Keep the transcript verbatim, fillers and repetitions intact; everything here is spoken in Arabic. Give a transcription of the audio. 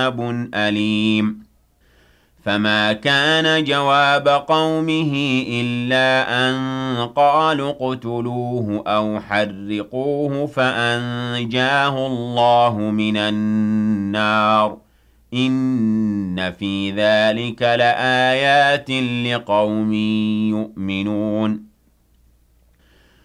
عذاب أليم فما كان جواب قومه إلا أن قالوا اقتلوه أو حرقوه فأنجاه الله من النار إن في ذلك لآيات لقوم يؤمنون